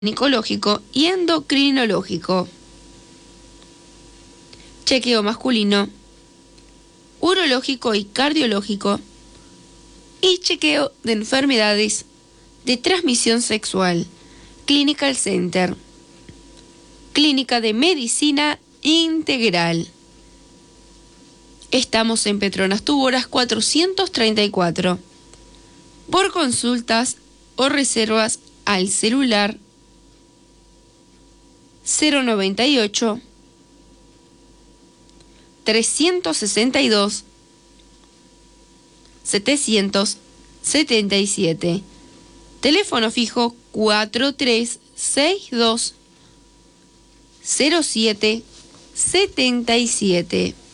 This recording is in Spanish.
ginecológico y endocrinológico, chequeo masculino, urológico y cardiológico, y chequeo de enfermedades de transmisión sexual. Clinical Center, Clínica de Medicina Integral. Estamos en Petronas Tuboras 434. Por consultas o reservas al celular 098 362 777. Teléfono fijo 4362 0777.